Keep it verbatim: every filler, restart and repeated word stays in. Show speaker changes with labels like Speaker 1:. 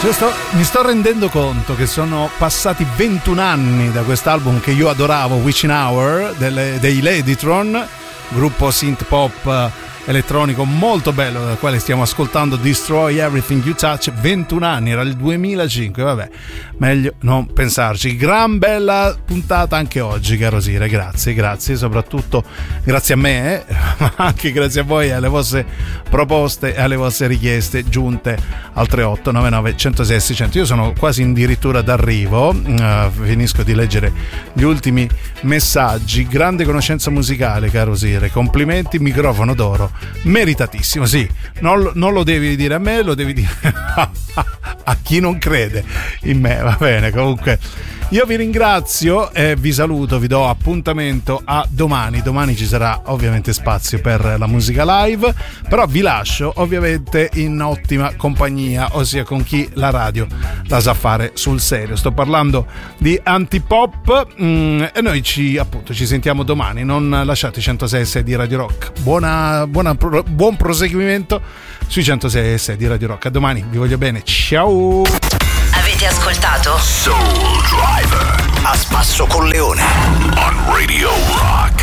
Speaker 1: Cioè sto, mi sto rendendo conto che sono passati ventuno anni da quest'album che io adoravo, Witching Hour, delle, dei Ladytron, gruppo synth pop elettronico molto bello dal quale stiamo ascoltando Destroy Everything You Touch. ventuno anni, era il duemilacinque, vabbè, meglio non pensarci. Gran bella puntata anche oggi, caro Sire, grazie, grazie, soprattutto grazie a me, eh, ma anche grazie a voi e alle vostre proposte e alle vostre richieste giunte al tre otto nove nove uno zero sei sei zero zero. Io sono quasi addirittura d'arrivo, uh, finisco di leggere gli ultimi messaggi. Grande conoscenza musicale, caro Sire, complimenti, microfono d'oro, meritatissimo. Sì, non, non lo devi dire a me, lo devi dire a chi non crede in me. Va bene, comunque io vi ringrazio e vi saluto, vi do appuntamento a domani. Domani ci sarà ovviamente spazio per la musica live, però vi lascio ovviamente in ottima compagnia, ossia con chi la radio la sa fare sul serio. Sto parlando di Antipop mm, e noi ci appunto ci sentiamo domani. Non lasciate i centosei e sei di Radio Rock. Buona, buona buon proseguimento sui centosei e sei di Radio Rock. A domani, vi voglio bene, ciao.
Speaker 2: Avete ascoltato
Speaker 3: Soul Driver a spasso con Leone on Radio Rock.